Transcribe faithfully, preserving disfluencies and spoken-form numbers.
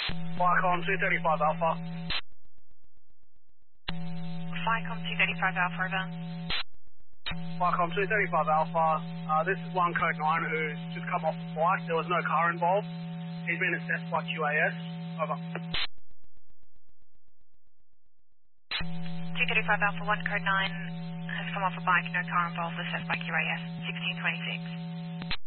Viacom two thirty-five Alpha. Viacom two thirty-five Alpha, over. Viacom two thirty-five Alpha. Uh, this is one code nine who's just come off the bike. There was no car involved. He's been assessed by Q A S. Over. two thirty-five Alpha, one code nine has come off a bike, no car involved, assessed by Q A S, sixteen twenty-six.